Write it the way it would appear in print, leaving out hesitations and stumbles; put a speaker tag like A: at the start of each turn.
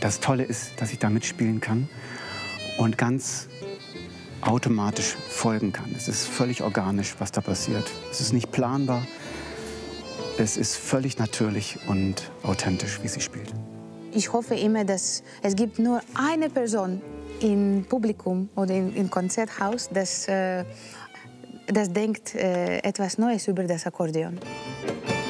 A: Das Tolle ist, dass ich da mitspielen kann und ganz automatisch folgen kann. Es ist völlig organisch, was da passiert. Es ist nicht planbar. Es ist völlig natürlich und authentisch, wie sie spielt.
B: Ich hoffe immer, dass es gibt nur eine Person im Publikum oder im Konzerthaus, das denkt etwas Neues über das Akkordeon.